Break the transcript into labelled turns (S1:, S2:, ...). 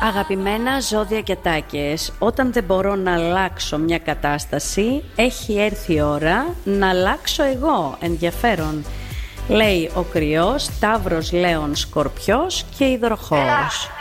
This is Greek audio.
S1: Αγαπημένα ζώδια και τάκες, όταν δεν μπορώ να αλλάξω μια κατάσταση, έχει έρθει η ώρα να αλλάξω εγώ. Ενδιαφέρον. Λέει ο Κρυός, Ταύρος, Λέων, Σκορπιός και Υδροχόος.